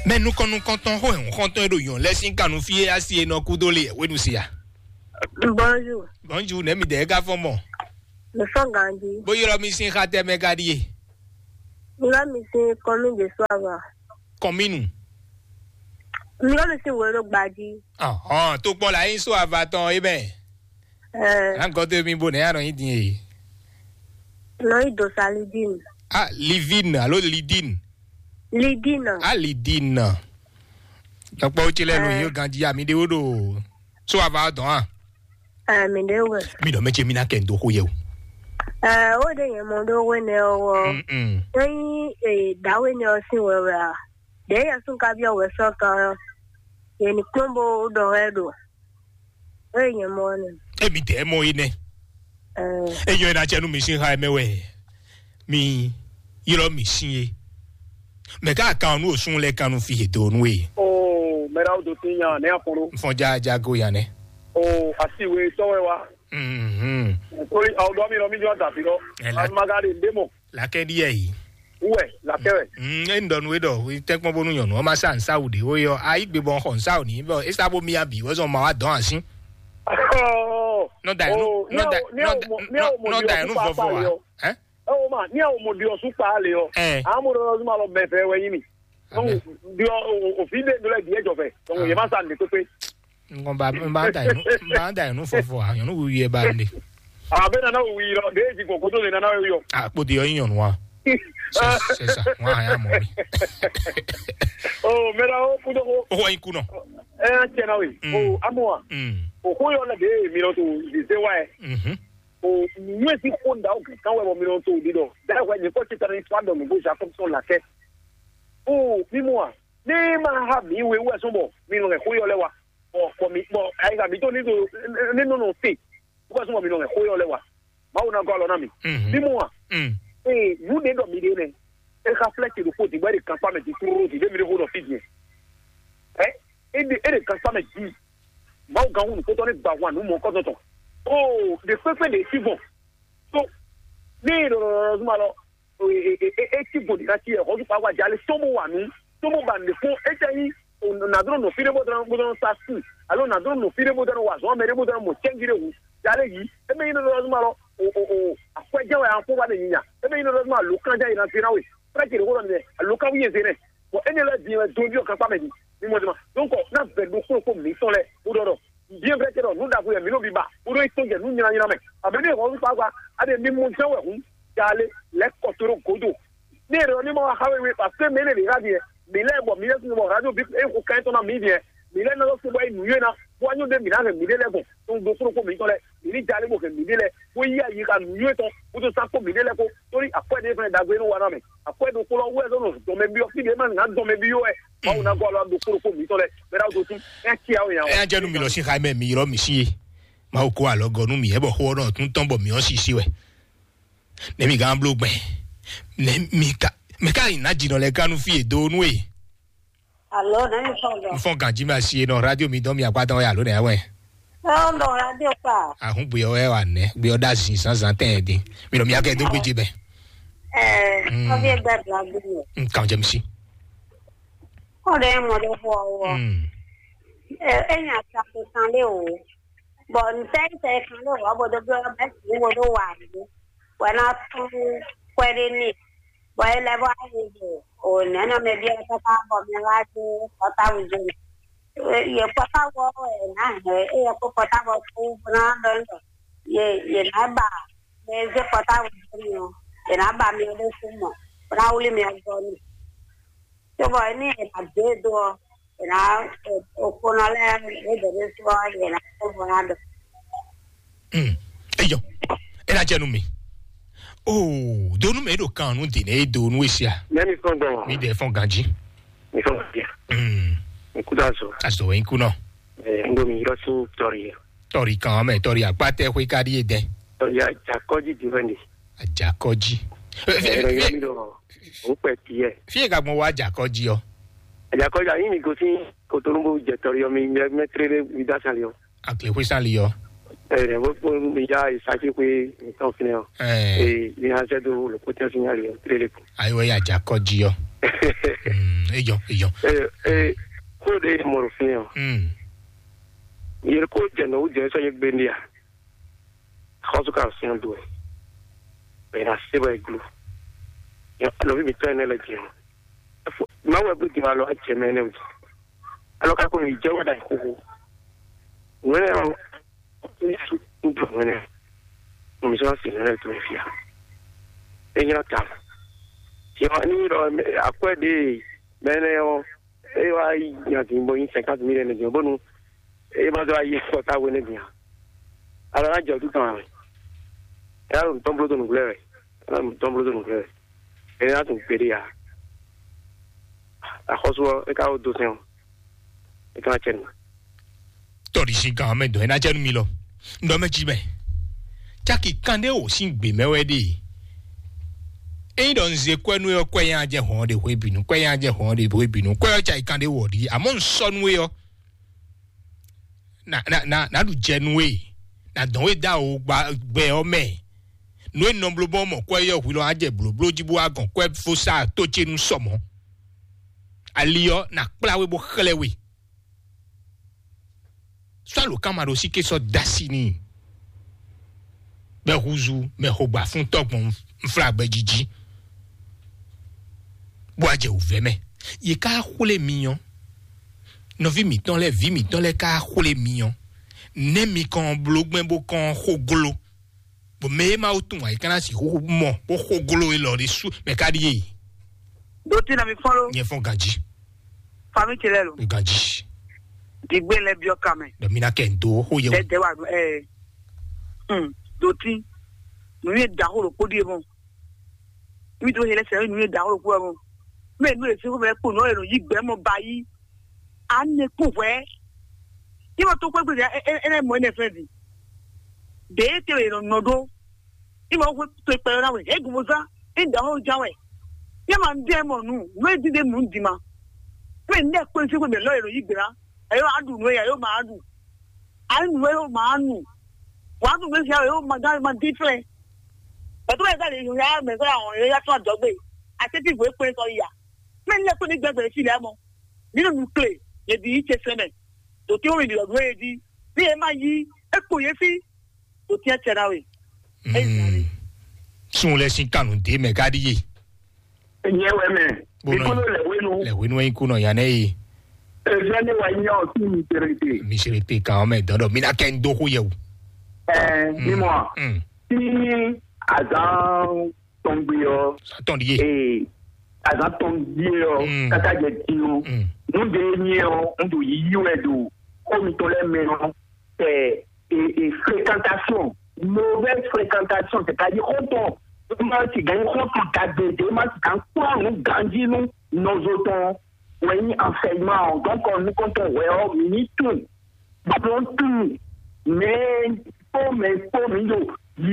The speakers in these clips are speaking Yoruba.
Mais nous quand on compte de yon laisse quand nous fier assis no kudole we nous sia. Bonjour. Bonjour, nemi de ga fomo. Le Fongandi. Boyiro mi sin khate me gadie. Nga mi sin commune de Soava. Commune. Nga mi sin wero gbaji. Ah, to po la yin Soava ton e ben. Encore de mi bonne aron yin din. No ido salidine. Ah, Livine, allo Lidine. Lidine. Ah, Lidine. Donc pas utile lo yo gandi ya mi de odo. Soava don ah. Mi de we. Mi do meche mi na kendo ko ye o. O de yen mo do we ne o. Dawe ne o sin we wa. De ya sun ka bi o we so kan. Ye ni klombo do edo. Yen mo ne. E mi de mo ine. E yo na chenu mi sin ha mewe. Mi yiro mi sin. Me ka kan nu osun le kan nu fi do nu e. Oh, mera o do tinya ne aforo. Fon ja go ya ne. Oh, asiwe sowe wa. Tori au do mi no mi jo da fi ro. Magari demo. La ke di yi. Uwe, la kewe. Ndon we do, we tek mo bonu yon, o ma san Saudi, o yo ai gbe bon hon Saudi, bo e sa bo mi abi, we so ma wa don asin. No da no fofo. Eh? Oh ma, ni o mo di o su pa le o. Amoro no ma lo be fe we yin mi. No di o fi de do le di ejo fe. So ye ma san de pepe. Ngon ba da no fofo, yon no wi e ba nde. Be na na wi ro, de ji ko to le na na wi yo. Po di yon wa. C'est ça. Moi, rien, mon ami. Oh, mais là, on peut dire. Oh, il coupe non. Tiens, oui. Oh, à moi. Oh, quoi, on a des minutes, c'est ouais. Oh, nous, si on a quand on a minutes, dis donc. D'ailleurs, il faut que tu aies pas dans le bouche, comme ça, la tête. Oh, dis-moi. Les mahabis, oui, ouais, sont bons. Mais on est quoi, on les voit. Bon, avec la méthode, non, c'est. Pourquoi sont bons, on les voit. Ma, on a encore l'ami. Dis-moi. Vous n'êtes pas mis et reflète le côté de campagne de tout de 2000 € fidien. Et les campagnes dit, Baougaou, nous peut-on être baouan, nous, mon corps de temps. Oh, des feux des suivants. Donc, mais alors, et qui vous dira qui est rendu par quoi j'allais somo à nous, somo ban de fond, et on a donné nos filets dans sa sou. Alors, on a donné nos filets dans oiseau, mais les mots dans mon tien qui est où. J'allais y, et bien, alors, après j'ai un peu de niña et bien normalement le quand j'ai un pirawe presque le rôle le quand il est zéro bon et là dit donc capable dit donc on a fait beaucoup comme mission là pour doro bien vrai que nous d'avouer mais nous biba pour eux sont nous nyina nyina mais abene on pas quoi a des mimons ça ouais d'aller les cotoro kodo ne roni mo hawe parce que mais les radio mais là bon mais radio bip et au quand on a mis bien mais là nous c'est boy nous na boanyo de mina mais les bon donc beaucoup comme mission là il d'aller bo que midi le wo yi ayi ka nu eton wo to sa ko midi le ko tori akwa de friend dagbe no wa na me akwa do ko lo we so no do me bi o fi de man na do me bi yo e ba una go lo do ko mi to le me ra do tu e ki a o yan e jenu mi lo si Jaime mi ro mi si ma o ko alogo nu mi e bo ho no tun ton bo mi o si si we ne mi gan blog gben ne mi ka ina jino le kanu fi edo nu e Allo na mi so fon kan ji ma si no radio mi don mi apadan ya lo ne we non radio pa ahun gbe o e wa ne gbe o da sin san ten din mi lo mi ake do gbeje be o bi gba la bi kan je mi si o de mo de fo o enya ta ko san le o bo nte kan le wa bo do bi o be si wo do wa ni wa na tu kwere ni bo ele bo ai o nana me bi ta ta bo me la ti ta wu je ye pata wo na ye ko pata wo ku na do ye na ba me je pata wo yo ye na ba mi do sumo na uli me do ni to bo ni na de do na o ko na le e de so ye na ko na do eyo era jenu mi oh donu me do kan nu de ne do nu esia nani son do mi de fon ganji mi son bien Kudazo. Aso enku no. Ndo mi rosu tori kan me tori apate we kari eden. Tori ajakoji diwendi. Ajakoji. O pe ti e. Fi ga gbon wa ajakoji o. Ajakoji ayin mi go sin ko to nbo je tori o mi metrere vidasali o. Akle we sali o. Wo mi ya isaji pe nkan fine o. Ni ha se do lo ko te signal o trele ko. Ayo ya ajakoji o. ejon. Ko de morfin. Yel ko jeno je so yek bendia. Khasu ka sin do. Era seba iglu. Ya lo vi mitene la jeno. Ma wa bu di malo a chemene. Alo ka ko ni je wa dai ko. Wena isso tudo, né? Não já se né tu enfia. Engra tá. Se eu nem a coisa beneo eu aí já tem bom 50 mil né, bom. Mas aí só tá bueno dia. Agora já tudo tá. É um tombo do nuclear. É um peria. A rosa é cao do céu. É cao chen. Tori sin kan me do na jenu mi lo ndo me ji be chaki kan de o sin gbe mewe de e don ze kwenu yo kwen je hon de we binu kwen je hon de we binu kwen cha kan de wo di amon so nu yo na du jenu we na don we da o gbe o me no e nomblo bon mo kwen yo wi lo aje blo jibu agan kwen fo sa to chenu somo aliyo na kpla we bo khele we soit le camarade aussi qui sont d'assini ben rouzou mais roba font top mon frère bejiji boaje ouvert mais il ka roule mignon no vi mi ton les ka roule mignon ne mi kon blog ben bo kon rogolo bo me ma otun ai kana si ro mo bo rogolo e lo de sou mais ka di doti na mi follow ni fon ganji famille kelelo ganji digbe le bio kame domina kendo ho ye de wa doti mi da ho ko di mo mi do hele se mi da ho ko mo me no e se ko be ko no ero yi gbe mo bayi ane ko we ti mo to ko gbe ene mo ene fredi de te le no do ti mo ko to pe ra we e gumo za e da ho jawe ye ma de mo nu we di de mu ndima we ne ko se ko be lo ero yi gbera ayo adu no ya yo ma adu anu yo ma anu wa du be se yo ma da ma different e to be da le yo ya me so awon yo ya to dogbe ati ti we pe so ya me le ko ni gbegbe si le mo nínú nu play ye di che sene to ti o ri lo gbe di bi e ma yi e ko ye fi to ti e chera we sun le sin kanu de me gadi ye enye we me ikuno le we no ikuno ya ne Jeune Wagnon qui Michérité quand même dans mina kendo ho yew dis-moi si Adam tombio Adam tombio kaka je tio nous dernier on do yiwedo comme to les menon et fréquentation mauvaise fréquentation c'est-à-dire on si gagne on cadre man quand nous gagne nos autres oui, enseignement. Donc, nous comptons, oui, ni tout. Donc, tout. Mais, pour nous,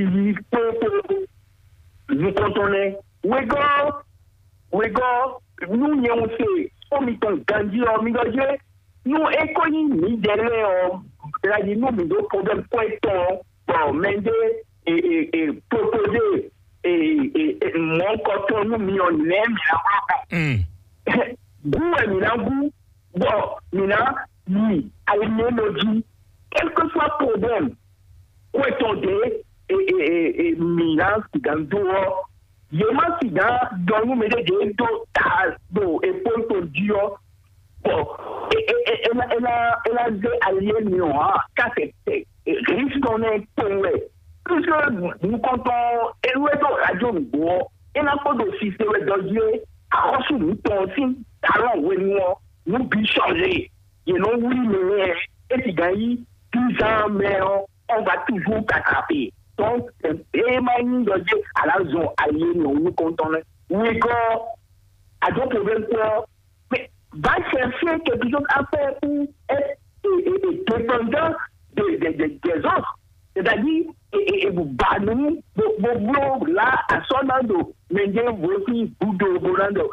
nous comptons, we go, nous, y on sait, pour nous, gandhi, nous, économie, ni derrière, là, nous, nous, problème, pour m'aider et proposer, et mon coton, nous, millionnaire, Goué Minangou, bon, Mina, ni, alimologie, quel que soit le problème, où est ton dé, et Mina, qui gagne dehors, Yéman, qui gagne, dans nous, mais des dos, et pour ton Dieu, bon, elle a des alliés, non, car c'est risque qu'on est tombé. Puisque nous comptons, et nous sommes radio, et n'a pas de système de Dieu, à reçu, nous pensons, alors, nous puis changer. Et non, oui, mais, et si gagne, 10 ans, mais on va toujours t'attraper. Donc, et mani de Dieu, à la zone alliée, nous comptons, oui, quand, à d'autres problèmes, mais, va chercher quelque chose à faire pour être dépendant des autres. C'est-à-dire, et vous battez, vos blocs là, à son ando, mais vous aussi, vous de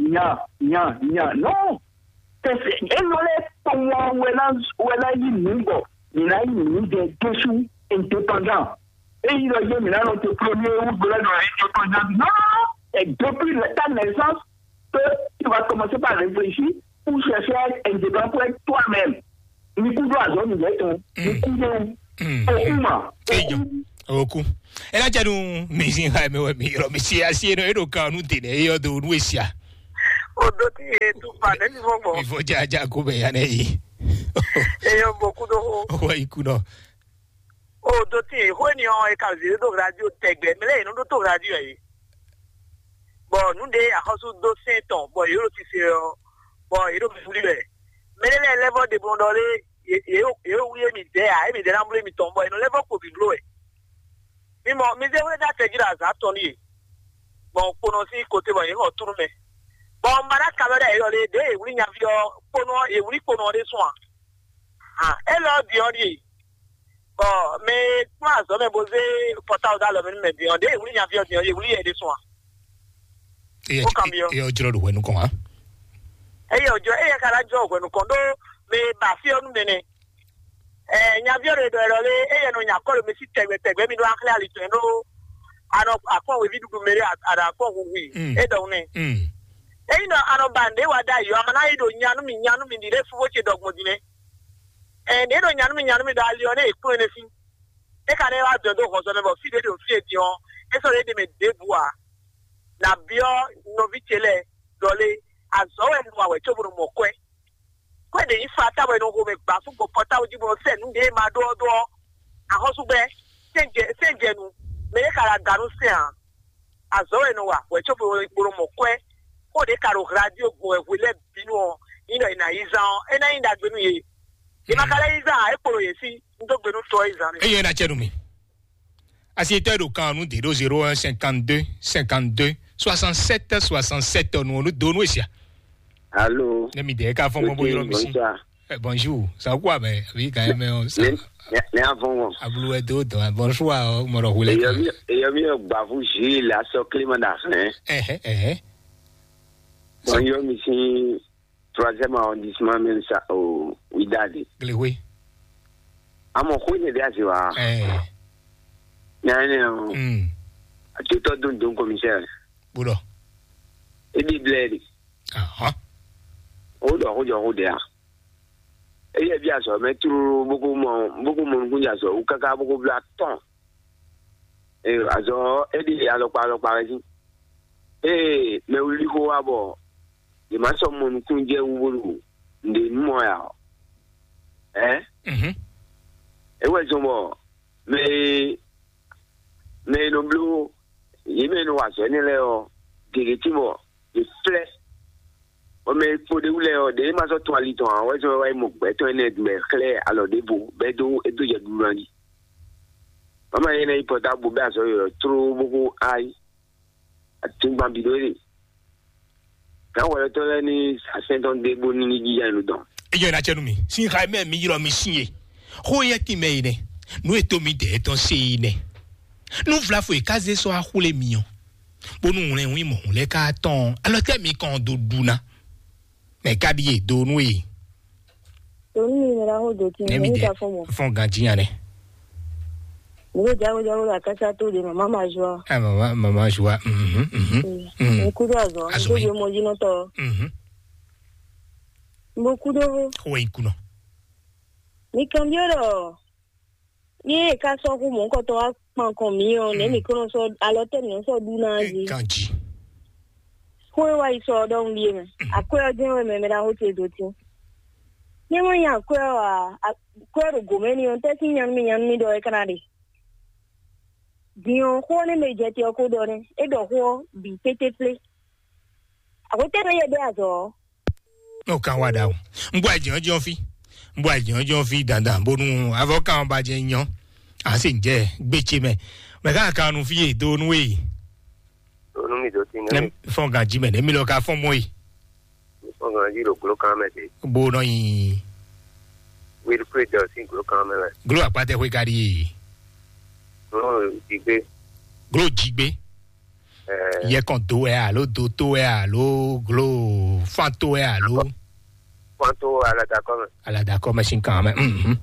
non. C'est pour moi, où elle a eu des dessous indépendants. Et il a dit, mais là, on te premier ou de indépendant. Non, et depuis ta naissance, que tu vas commencer par réfléchir pour chercher un débat pour être toi-même. Ni kudo azo ni leto. Ni kudo. Oku. Ela janu misi ha me we mi ro mi si asi no ero kan nu de ne yo do nu esia. Odo ti e tu pa ne mi fo. Mi fo ja ko be ya ne yi. E yo boku do. Wa iku no. Odo ti e ho ni o e ka zi do radio tegbe mi le no do to radio yi. Bo nu de a hosu do seton bo yo ti se bo yo mi fuli be. Mele level de bondole eu we mi there I me dey amble mi tombo no level ko bi blow e mi mo mi dey we that tegira za toni bon kono si kote bo yin o turu me bon mara kamera e le de e wuri nya vi o kono e wuri kono de so e lo di ori bon me kwa so me boze portal da lo me bi o de e wuri nya vi o de e wuri e de so e o jiro do we nu kon ha eyo jo eya kala jo kwenu kondo me ba fi onu mene nya biore do ero le eya no nya kolo me si tegbe mi do akle ali to no ano akon we bidu mere ada akon wi e do ne eyi no ano bande wa da yo amana ido nyanu mi dire fu wo che dogmo dine ne do nyanu mi da ali o ne eku ne fi e ka ne wa do ko so ne bo fi de do fi e di on e so le de me debua na bio no vi chele dole azowe nwa we choburu mokwe kwe de ifata we no go me gba fun go pota ojibo se nde ma do ahosu be senje nu me kara ganu se an azowe nwa we choburu mokwe ko de karo radio go e le binu ino ina izan ena inda gbenu ye e makala izan e poro ye si ndo gbenu to izan e ye na cherumi asiete do kanu de 01 52 52 67 67 nous donnons ici. Allô. Nemi de ka fon mo yo mi si. Bonjour. Ça quoi mais oui quand même ça. Ne avons. Ablu edo do bonjour mo ro hule. E yo mi gba fu ji la so climat da hein. Bon yo mi si 3e arrondissement men ça au Widadi. Oui. Amo ko ne dia jiwa. Non. Tu te donnes commissaire. Boulot. Et des bleds. Oh, là. Et il y a bien ça, mais tout beaucoup de monde, ou caca, beaucoup de temps. Et alors, et dit, alors, par exemple. Et, mais au lieu à bord, il m'a son mon kunje ou de moya. Hein? Et ouais, ils sont mais le bleu, il m'a nous assurer là, directement, il flèche. Mais pour des ouleurs, des masses toilettes, ouais, je vais me mettre un aide, mais clair, alors des beaux, bédo, et tout, il y a du lundi. Maman, il y a une hypothèse, trop beaucoup, aïe, à tout le monde. Quand on est allé à Saint-André-Bon, il y a un don. Et il y a un atelier, si Raimé, il y a un signé. Roya qui m'a aidé, nous étions mis de ton séiné. Nous voulons caser sur un roulé mignon. Bon, nous, oui, mon, les cartons. Alors, t'es mis quand douduna. Mais qu'adier, donoué. Donoué, la route de Timé, font gantiane. Nous, j'avons la cassato de maman joie. Ah, maman joie. Beaucoup d'argent. Je me dis non, toi. Beaucoup d'euros. Oui, couno. Ni cambiero. Ni casso pour mon coton à pancomion, ni qu'on soit à l'hôtel, on soit d'unazi. Kanji. Quoi, il sort dans l'île. À quoi bien, mais la route est d'autres. Ni moi, il y a quoi le gourmet, on t'a signé un million de canadi. Dion, quoi les médias qui ont donné, et de quoi, bi pété. À côté, il y a des azors. No, Kawada. M'bois, John Fi. M'bois, John Fi, dandan, bon, avocat en bas, John. Ah, c'est une béché, mais quand nous fiez, donoué. Font gagner, mais les locaux font moi. Font gagner le gros caméra. Bon, non, oui, le prix de 5 gros caméra. Gros à pas de regarder. Gros jigbe. Il y a quand do est allô, doto est allô, gros fanto est allô. Fanto à la d'accord. À la d'accord, machine quand même.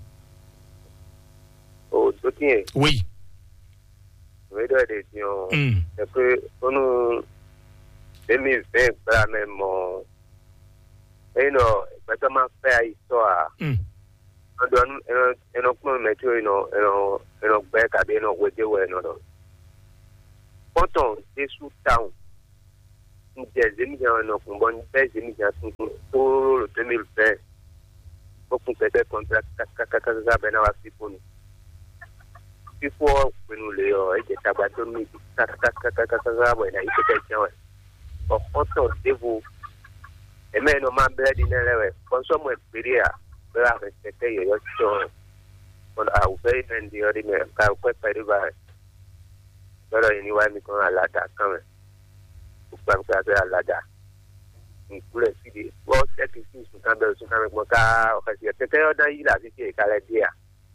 Oh, soutien. Oui. Oui, c'est que on 2020 para même et non parce que ma fait histoire on donne un comment mettre un bec à bien no weje we no pourtant c'est sous town des émissions no bon des émissions pour le 2020 beaucoup peut-être contrat kaka ben na wasiponi before when we et tabato ni kaka bo na ipeke autant de vous et mais no man bread in lewe consomme experia bela respecter yo so on a ouvert un dia de mer ka ko pere ba pero ni wa mi ko ala ta kan o pa ka ala da ni kule sidi o se ki su kan be su kan mo ka o ka si te o da ila si ke ka la dia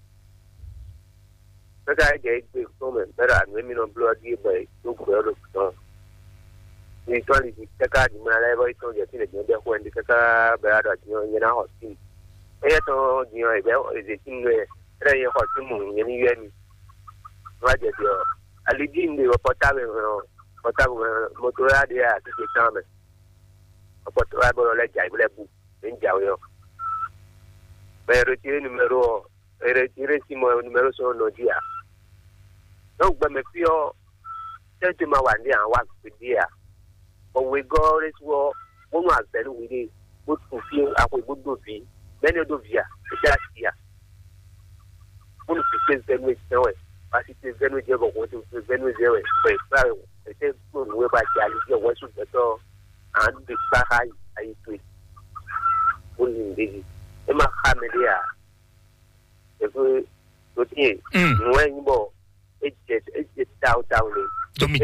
pero ge ge ko men pero an mi no blood di ba to ko ro to ni to li ka di ma la ba to je ti ne de ko ndi ka ba da ti ni na ho tin e to ni o be o de tin le re ye ho tin mu ni ye ni wa je dio ali din de o potable motora de a ti ta me o potable bo le jai bo le bu en jao yo pero tiene número retire si mo número so no dia donc ba me fio tete ma wandi an wa dia but we go this war one was very we dey good to feel akwe good do vi many do via just here one to say we know as it is very je go to very zero but it is good we ba ja li we should to and the bahai ai to only this e ma khamelia e go to tie no en bo e down domi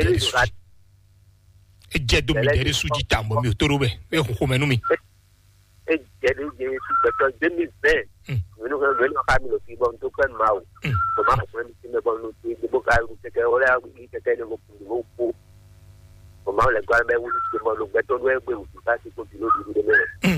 de suji tambo mi torobe e ko menu mi e je de to 2020 no no family fi bon to kan mau to ma ko mi me bon no ti bo ka ru te ke ora ni te ke no ko ko ma le gwa me wu ti mo lo gbe to do e gbe u ta ti ko ti lo di de me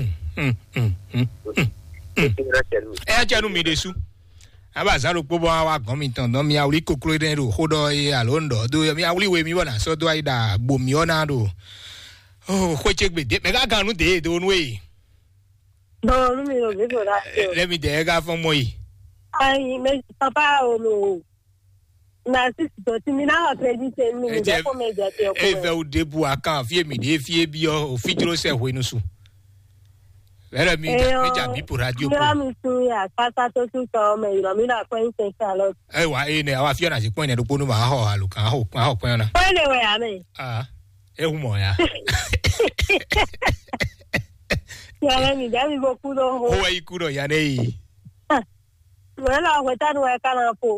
e janu mi de su aba zaro pobo wa gan mi tan don mi awli kokoro den ro hodo e alondo do mi awli we mi wona so do aida bo mi ona do oh ko che gbe de me ga ganu de do nu e no mi lo de ra let me de ga fun mo yi ai me papa o lo na si to ti mi na credit mi ni de ko me je te ko e fe o de bu akan fi mi de fi bi o fi duro se ho inu su Era mi ja mi por radio po. Mi tu ya pasa to su to me iro mi na ko nse salo. E wa e ne awa fi ona si pon ne do ponu ma ho alu kan ho pon na. Pon le we ame. E hu mo ya. Ya mi ja mi bo ku do ho. Ho e ku do ya ne yi. Wala we ta no e kana po.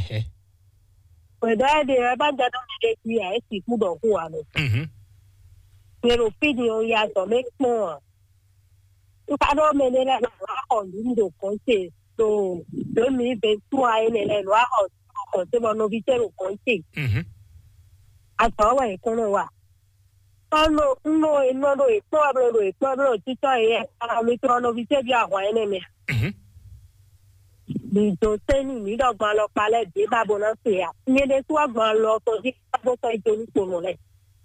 We da de ba ja do mi de ki ya e si ku do ho ame. Pero video ya to make more. Ukado menela na ho lindo konse to do mi be tu ai nele lo ho ko se mo no vitero konse ato wa e kono wa no e to ti to e ara mi tro no vite bi ahwa ene me bi to se ni do gban lo pale de babo na se ya ni de tu agban lo to di babo to ijo ni ko no le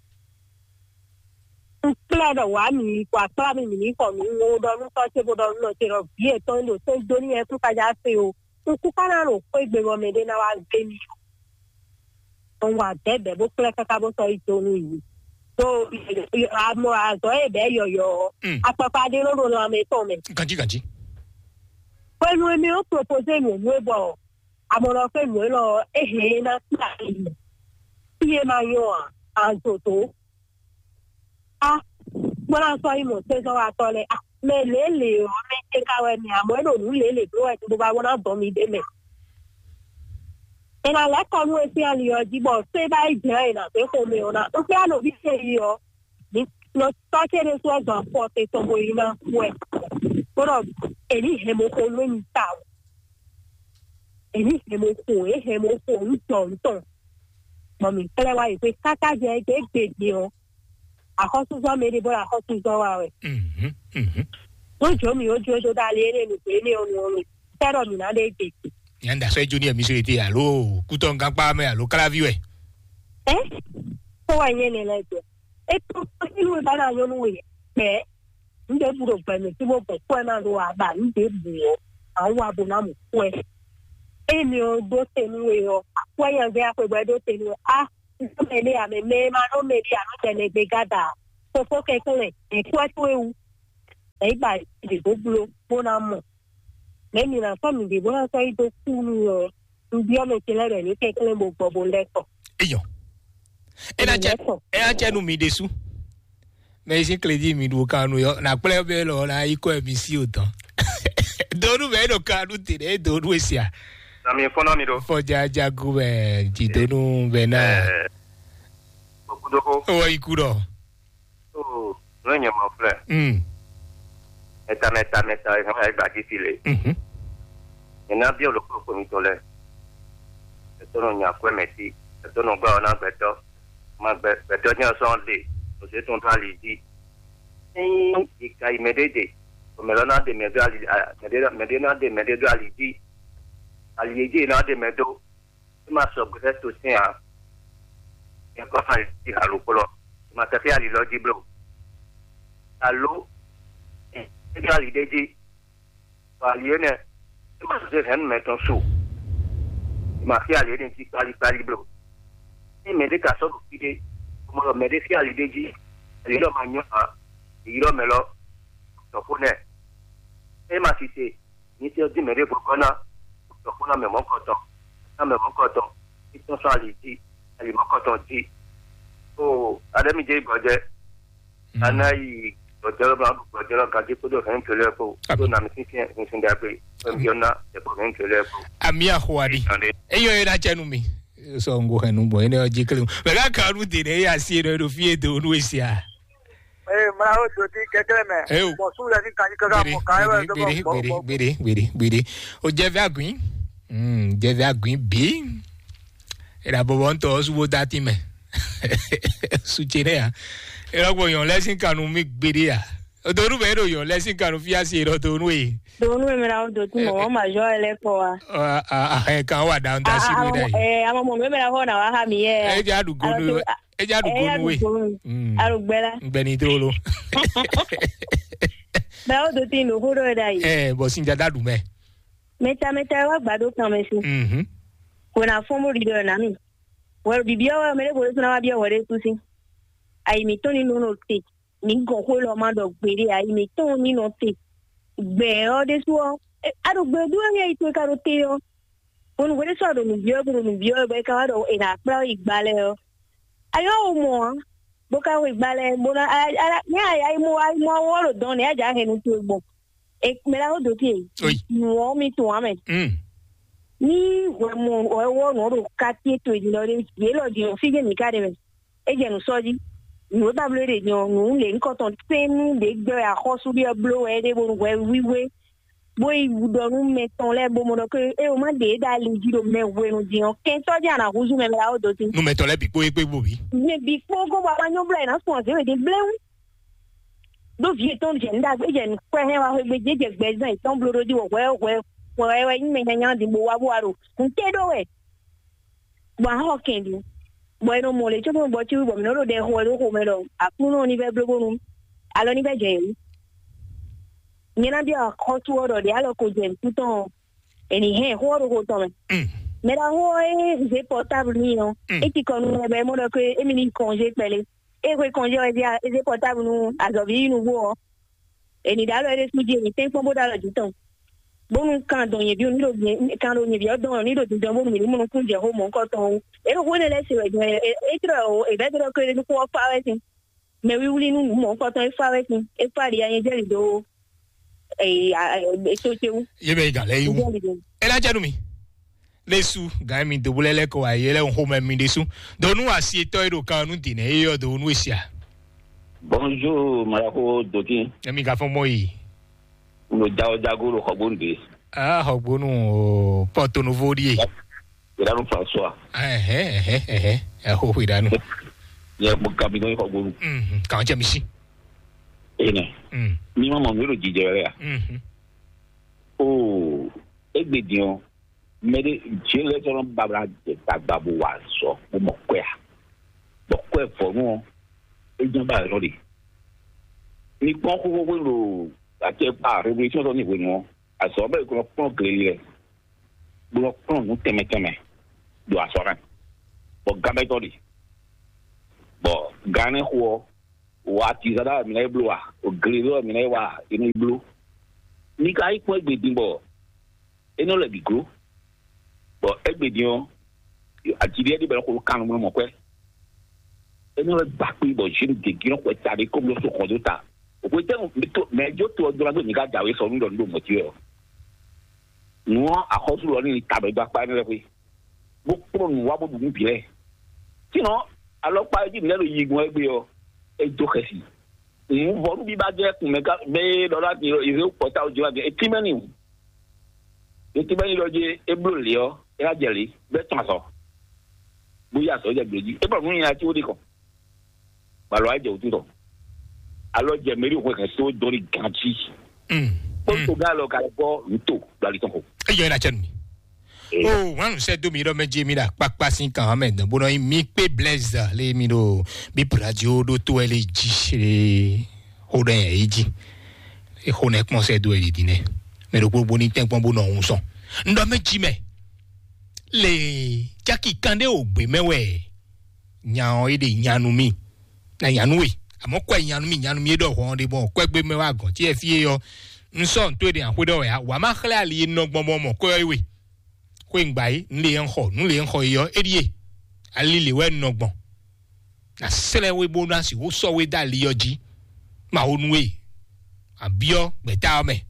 claro wa mi kwa kla mi ni ko mi wo do no to se bo do no ti ro bi e to lo se do ni e tu ka ja se o ku kana ro ko igbe wo me de na wa gbe mi on wa de be bo kla ka bo so ijo ni so amo azo e be yo apapa de lo lo me to me ganji pẹ̀lú mi o propose mi wo bo amoro pe mi lo ehe na ta iye ma yo azo to gbọ́dọ̀ sọ ìmọ̀ ṣe sọ wa tọ́lẹ̀ mẹ́lẹ́lẹ́ o mẹ́tẹ́ káwẹ́ ni àmọ́ ẹ̀rọ òun lélẹ̀ tó wẹ̀ tó bá wọ́n bọ̀ mí délẹ̀. ìlànà ẹ̀kọ́ ní etí àlìyọ jíbọ̀ ṣé báyìí jẹ́ ìlànà tó kò mi ọ̀nà tó fẹ́ àná bí ṣe yí ọ ní lọ tọ́kẹ́rẹ́ tó ọgbọ̀n fún ọ̀tẹ̀ tọmọ yìí náà fún ẹ̀ gbọ́dọ̀ èyí ìhẹ̀mọ́kọ lóyún ta o èyí ìhẹ̀mọ́kọ ń tọ̀ mọ̀mí fẹ́rẹ́ wáyé pé kákájẹ́ gbẹ́gbẹ́gbẹ́ ọ àkọsùsọ mèrè bọ́ra àkọsùsọ wa rẹ̀. Ojo mi ojo da le ere mi pe ni onu tero mi na le gbe. Yanda so ejo ni emi sire te alo kuto nkan pa me alo kalavi we. Ko wa yen le lejo. Esto ilu bana yo no we. Be nde buro pe me ti bo pe ko na do aba nde buo. Awo abuna mu ko e. Emi o do tenu we o. Ko yan be ape do tenu. Me ame me ma no me dia no tele begada. Fofo kekele e kwa tu e ba di do bulo bona mo. Memi na fami di bona sai do kunu ndio me kelere ni kekele mo bobo leko. Eyo. Echa no mi desu. Me si kledi mi do kanu yo na ple be lo na iko emisi otan. Donu be do kanu tire donu esia. Na mi fono mi do. Fo jaja ku be ti donu be na. Okudoko. O ikuro. Oh, no nya mo frère. Meta e ba ki file. Ina bi o lo ko mi tole. Eto no nya kwe meti. Eto no gba ona beto. Ma beto nya Sunday. O se ton tali di. Ikai medede. O melona de medali medena de medali di. Alieje na de medo. Ma so greto sia. Ya ko fa di halukolo. Ma ta fi ali loji bro. Allo gali deji aliene ma se hen meton su ma fi ali den ti pali bro ni me de ka so ide mo me de fi ali deji ali lo ma nyo a iro melo to fune e ma si se ni ti o di me de kokona to funa me mo koto ti to so ali mo koto di o ademi je goje anai Ojoro kaji kudo kan telepo to na mi sin da pe yona e po kan telepo amia hwadi eyo era chanu mi so ngo henu bo ene oji kele be ga karu de ne ya si do fie do nu esia mara o to ti kekele me mo su la ni kan ka mo ka e do biri o jeve aguin bi era bobon to su bo dati me su chere era go yon lesson kanu mi gbede ya odoru be do yon lesson kanu fi ase ro to nu e do nu me ra o do ti mo ma jo ele ko wa kan wa down ta si mi dai ama mo me ra ho na wa ha mi e ja du go nu we arugbela gbeni trolo ba o do ti no ho ro dai bo sin ja dadu me meta wa gbado kan me si ko na fo mo ri do na mi wo bibia wa me le bo so na wa bia wo re tu si ai mi toni no te ni gon ko lo ma do gbere ai mi toni no te gbe o de so aro gbe du an ai to ka ro te o won wo de so do mi bio be ka do e na pra igbale o ayo mo bo ka we igbale mo na ara ni ai mo wo ro don ni aja he nu to gbo e me la o do ti wo mi to amen ni wo no ro ka ti to di lo de ye lo di o fi je mi ka de e je nu so ji no table de no le nko ton penu de gbe akosu bi blow e de bo we wiwe boy do me ton le bo mo ke e o ma de da le ji do me we no di on ken to ja na huzu me la o do ti no me ton le bi po pe bo bi me bi po go ba nyo bla na so se de bleu do vie ton je nda gbe je ko he wa gbe je gbe zan ton blow do di wo we me nya di bo wa bo aro nte do we ba ho ken di bueno mole cho bo chi bo no de ho do ko me lo akuno ni be blogo alo ni be je ni na dia ko tu oro de alo ko je tuton eni he ho ro ko to me la ho e portable ni no e ti kon no be mo do ko e mi ni congé pele e ko congé e dia e portable no azobi nu wo eni dalo e su je ni tempo bo dalo tuton bonu kan don ye bi oni do kan do ye bi odon ni do don bonu mi mo kun je ho mo ko ton e ro wona le se e tro e be do ko ni ko fa wetin me wi wuli nu mo ko ton e fa wetin e fa ri ayen je do e so chewu ye be ga le yu e la janu mi lesu ga mi do bulele ko aye le ho me mi lesu donu asi to ero kan nu dine e yo do nu esia bonjour marako dokin mi ga fo mo yi no jago hogbonde hogbonu Porto Novo die iranu François ho iranu ye mo kabino hogbonu kan je mi si ene mi mama mi ro jijere ya o egbedion mede jele so babra tagbabu wa so mo ko ya bo ko e fo no ejamba lori ni pon ko wo lo ati pa revolution to ni we mo aso be ko pon grele bo pon no teme do asora bo gabe to di bo gane ho wa ti zada mi na blua o grele mi na wa ini blue ni kai ko egbedin bo eno le bi gro bo egbedin ati di be ko kan mo ko eno le ba pe bo jin de gi ko ta de ko lo so ko do ta o ko te me jo to do la do ni ga jawe so ndo mo ti o no akosu lo ni ta be gba pa ni le pe bo pro nu wa bo bu bi le ti no alopa ji ni le yi gun egbe o e jo kesi vo bi ba je kun me ka be do la ti ize ko ta o jo age e ti meni lo je e blo le o e la jeli be tan so bóyá sọ jẹ gbèjì ẹ bọ̀ fún yín àti òde kan balọ̀ àjẹ òtútọ̀ alọ́jẹ mẹ́rin òkú ẹ̀ka tó dọ́rí gàǹtì pọ́ńtò gálọ̀ kàlẹ́ bọ́ lùtò gbàlẹ́ tán kò. ẹ yọ ẹ na cẹnu mi o wọn sẹ domi lọ méje mi la kpakpa sí kan hàn mẹ́tàn bọ́dọ̀ yín mi pé blaise lé mi lọ bí piradio ló tó ẹ lè jí ṣe ó dẹ̀ yẹn èyí jí ẹ kó nẹ kpọ́n sẹ́ do ẹ lè dín nẹ mẹ́rin gbogbo ní tẹ́gbọ́n bó nà ọ̀hún sàn ńdọ́ méjì mẹ́ le jaki kande ogbe mewe nyan ede nyanu mi na nyanu we amo kwa nyanu mi do ho de bon kwa gbe mewa gan ti e fie yo nso nto de anhodo ya wa ma khle ali no gbon mo ko ewe ko ngba yi nle ho yo edie ali le we no gbon na sele we bonus wo so we da li yoji ma onu we abio gbeta me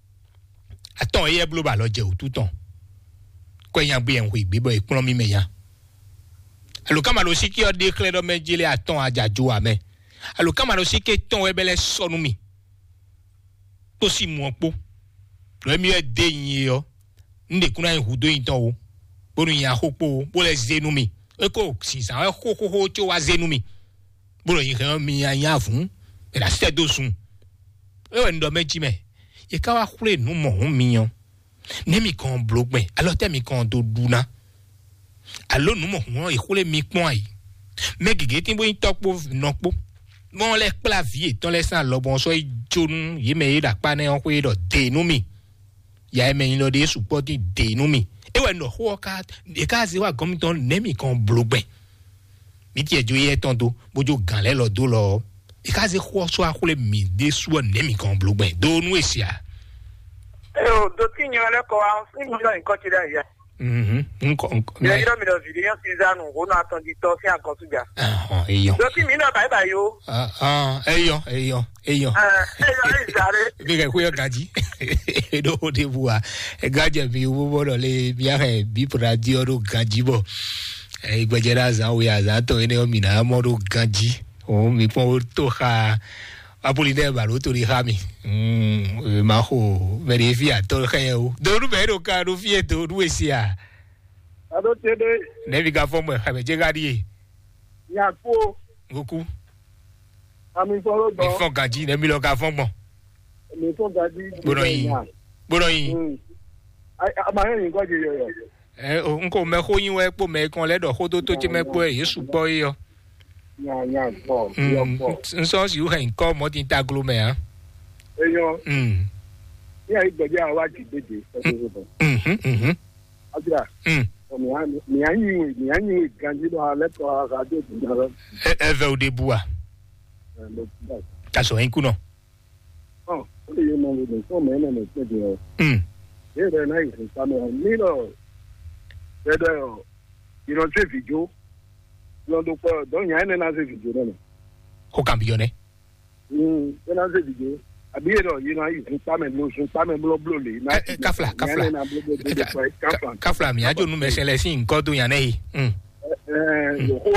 aton ye blo ba lo je otutan ko yan bi en wi bi bo ipon mi meya alukama lo siki o de clear do mejile aton ajajo ame alukama lo siki ton ebele sonu mi to si mu opo lo mi e de yin yo nde kuna yin hudo yin ton o bonu yin ahopo bo le zenu mi e ko si san e ko cho wa zenu mi bonu yin kan mi yan fun e la se do sun e we ndo meji me e ka wa kure nu mo hun mi yan nemi kan blogben alors temi kan do duna alors nu mo won ikole mi pon ai me gege tin bo yin topo nopo mon le clavier ton le san lo bon so ijonu yi me da pa ne on ko do de nu mi ya me yin lo de support de nu mi e we no ho ka e ka se wa gomiton nemi kan blogben mi ti ejo ye ton do bojo gan le lo do lo e ka se ho so akole mi de su nemi kan blogben do nu esia do tinyo le ko an fi mi lo nkan ti da ya. Nko. Ya iro mi do video season o na ton di to si ankan tuja. Eyo. Do ti mi na bye bye yo. Eyo. Eyo izare. Bi ke ku yo gaji. Do de bua. E gaje bi wo bodo le bi are bi radio do gaji bo. E gbejera za o ya za to ene o mi na mo do gaji. O mi pon to ha Apolinaire balo to ri hami ma ho verifia to khayeu do ru be ro ka ru fie to ru esia ado tede nevi ga fomo ha be je gari ya ko goku ami foro do mi fon gaji ne mi lo ka fomo mi fon gaji boro yin ama yin ko je yo o nko me ho yin we po me kan le do ho to je me po e yesu po yo nso si uhe nko mo tin ta glo me ha eyo ya igbeje awa ti deje ajira mi anyi ganji do ale ko ga de dara eve o de bua ta so inku no o le mo le so me na me te de e de na yi sa me ni no de do you know se video londo po don yan na se video no ko cambio ne na se video abi ero you know you pa me blo le na kafla mi ajo nu mesele si nko do yan nei yo ho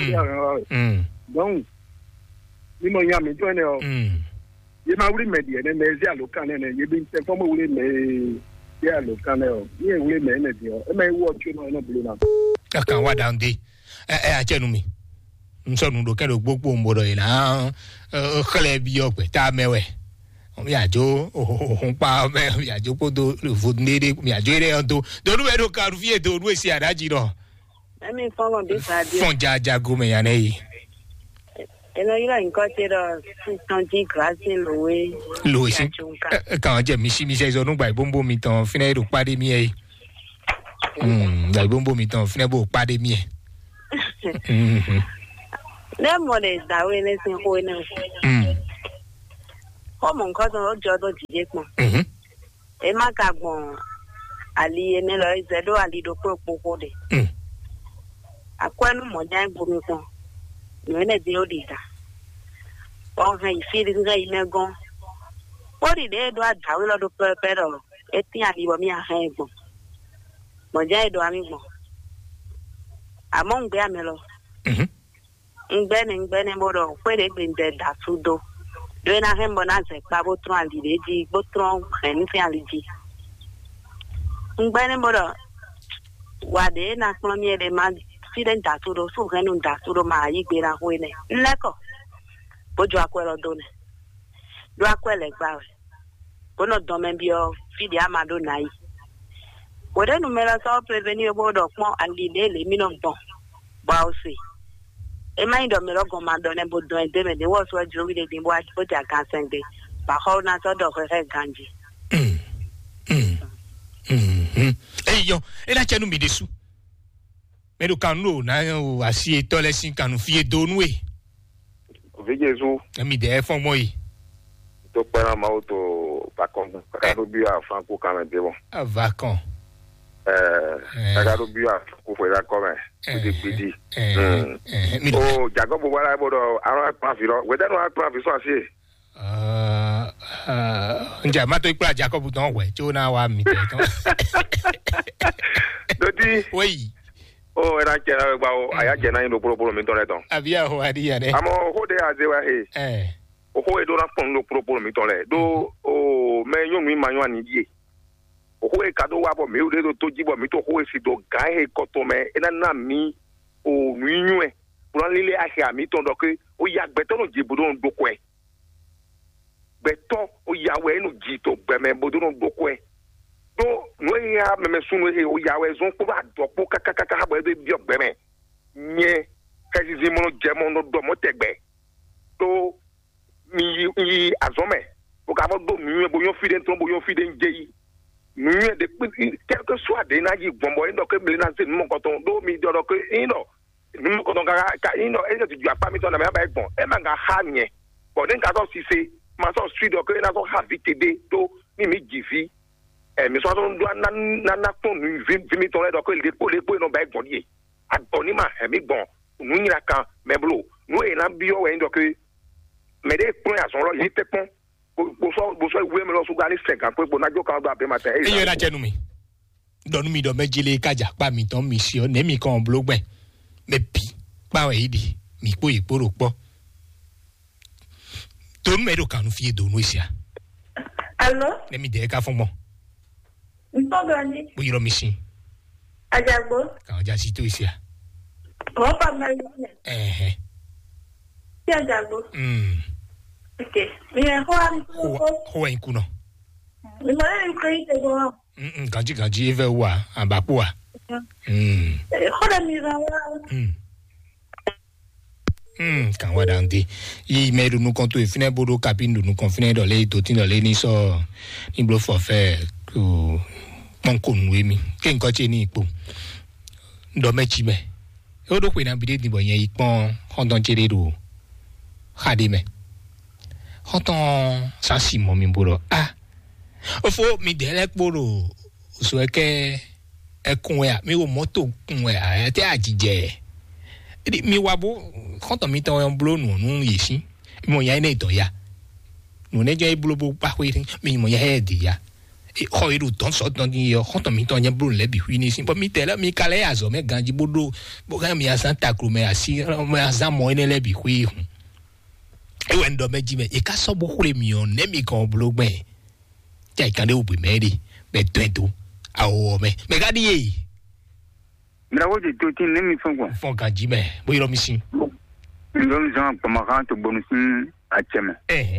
donc ni mo yan mi jo ne o ye ma wuri media ne me zi alokan ne ye bi nte fo mo wuri me ye alokan ne o ye wuri me ne dio e ma wo chu no no blu na kan wa down day achenu mi nsonu do kero gbogbo mbodo ina khale bi o pe ta mewe mi ajo ohun pa me mi ajo podo vodnede mi ajo ere on do lu be do karu fie do ru esi adaji ro emi fon bi sa di fon jaja go me yan yi Et là, il a une côté de 610 grâce à Louis. Louis, quand j'ai mis ces zones, bah, bon, mi temps, finir au pas de mieux. Bon, mi temps, finir au pas de mieux. Les modèles d'Aoué, les Saint-Rouen. Oh, mon cousin, Jodo Diekman. Et ma cabon, Ali, et Nelo, Zedo, Ali, do Pocode. À quoi nous, mon diable, nous venons de Odita. On va y faire des gars, what did they do at Tawilla do Perpero? Et tient à me à Hebo. Mon diable, amigo. Among Gamelo. Ben Modo, where they been dead, that's who do. Doing a hembonance, Babotron, the lady, Botron, and Fiality. Ben Modo, what they not from me, the man, feeding that to those who can do that to the Mai, be a winner. Leco. But Draquella done. Draquella Bow. But not Domembio, feed Amado Nai. Whatever numerous all prevenue board of more and the daily minimum bomb. Bowsy. A mind of Miracle Madonna, but doing them, and they was what you really didn't watch, but I can't send it. But hold not out of her head, Ganji. Hey, yo, and I can't be the soup. Medo cano, now I see a toilet can fear don't we? Vigezu. Let me there for moi. To para mauto vacon. Quero bia franco camendebo. A vacon. Quero bia ku foi da come. Bidi. Oh, Jacob wala bodo ara profilo. We don't have profilo asi. Nja mato ikura Jacob don we. Jona wa mi te ton. Dodi. Oui. Oh, era kena gba o aya kena ino polo mi ton le ton. Abia ho adi ade. Amo ho de azewa he. O ho e do na pon lo polo mi ton le. Do o me yun mi manyo ani die. O ho e kado wa bo mi o de do toji bo mi to ho e si do ga he koto me ena na mi o nyu e. Pura lile ahe ami ton do ke o ya gbeto no jibu do ndo ko e. Beto o ya we no ji to gbe me bodo no ndo ko e. Do no ya me sunu he o ya we zon ko ba do po kaka ha bo e bi ogbe me nye kasi zi mo je mo no do mo tegbe do mi azome o ka mo do mi bo yo fide nton bo yo fide nje mi de quelque soit de na yi gbombo ndo ke mi na se mo ko ton do mi do ke ino mi mo ko ton ka ino e se ju apa mi ton na me ba egbon e ma nga ha nye bo den ka so si se ma so street do ke na so ha vitede do mi jivi mi so don do na ton mi ton le do ke le po no ba egbon die adoni ma mi gbon nu nyira kan me blo nu e na bi o we ndo ke me de pon ya son lo yi te pon bo so we me lo so gba ni 50 pe bo na jo kan do abe matin e yo na chenu mi donu mi do mejile kaja pa mi ton mi si o ne mi kan blogben me pi pa we idi mi po iporo po to me do kan fi do nu isia Allo ne mi de ka fun mo nto gani bo yiro mi si ajagbo kan ja si to isia o pa me ti ajagbo okay mi e ho en kuno mi mo en koi te go ganji eve wa abapo a ho da mi ra wa kan wa dande yi me do nu konto e fine bodo capin do nu confine do le to tin do le ni so ni blo forfait ko pon ko nu emi ke nkan che ni ipo do mechi me o do pe na bi de ni bo yen ipon hondon chere do khade me hondon sa si mo mi boro o fo mi de le poro so ke ekun e mi wo moto kun e te ajije mi wa bo hondon mi ton blo nu yesi mo ya ni to ya nu ne je blo bo pa wi mi mo ya he di ya ho iru ton so don ni yo hondon mi ton ye blo le bi wi ni sin po mi tele mi kale azo me ganji bodo bo ga mi asanta kru me asi me azamo ene le bi wi e we ndo meji me e ka so bo kure mi on ne mi kan blo gben ja ikan de obi me ri be twento awo me ga di e mira wo de to tin ne mi fon ganji me bo yiro mi sin ndo mi zan pa ma kan to bonusin a cheme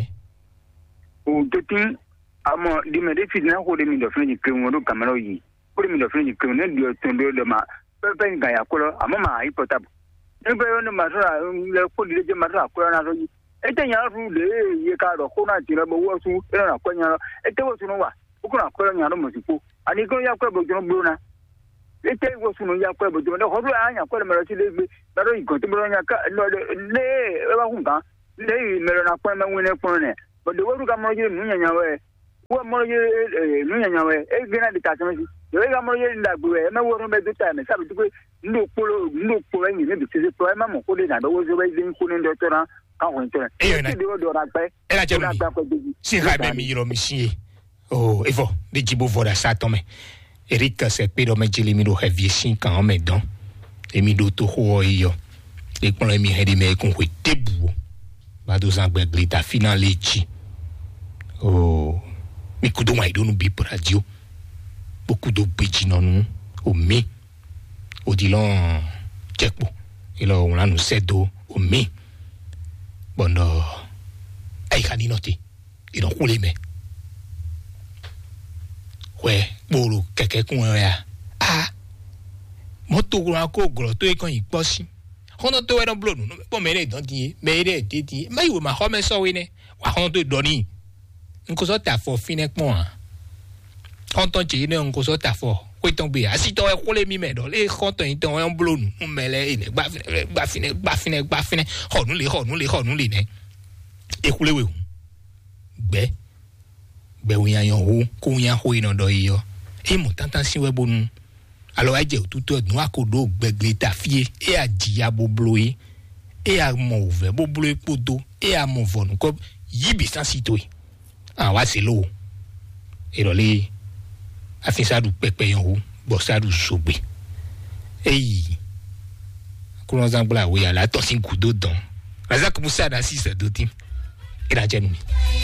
o to tin amo di me de fit na ko de mi do fini krem wo kamera yi ko de mi do fini krem ne dio tondo de ma pe ga ya ko amo ma hypotap ebe yo ne matra le ko le je matra ko na so yi ete nya ru le ye ka ro ko na ti re bo wo su e na ko nya ete wo su no wa ko na ko nya no mo si ko ani ko ya ko bo jo no na ete wo su no ya ko bo jo no ho ru anya ko le mero ti le gbe na ro igo ti bo nya ka no le e ba hun kan le mero na ko ma wi ne ko ne bo de wo ru ka mo je nu nya nya we wo mo je nu nya nya we e gbe na de ta se me si yo ga mo je nda gbe e ma wo ru be do ta me sa bi ko ndo polo ni ne bi se to e ma mo ko le na do wo zo be din ko ne do to na ka ho nto e na do ra pe e la jelu si ra be mi ro mi si oh evo de jibo voda sa to me Eric se pero me jeli mi ro heavy sin kan me don e mi do to ho iyo e pon mi he di me kun ko tebu ba do san gbe glita finale chi oh mi kudo wa idonu bi radio beaucoup de beji nonu o mi odilon checkpo ilo on la nous sedo o mi bondo ay kani noti ilo kule me we bolu keke kun ya moto gro ko gro to e kan iposi hono to we don blow no po mere don die mere dedi mai we ma ho me so we ne wa hono to doni nko so ta fo fine pon on ton ji ne nko so ta fo ko ton be asi to e kule mi me do le konton yin ton on blow nu mele ile gba fine honu le ne e kule we gbe we yan ho ko yan ho ina do iyo e mo tantan si we bonu alors aje tutu nu akodo gbegle ta fie e ajiya bo bloyi e a mo ve bo bloyi podo e a mo vonu ko yibi san sitoi wa se lo e ro le afisa du pepe yan ho bo sa du sogbe eyi ko no zangla we ala to sin kudo don razak musa da si se do tim e da jenu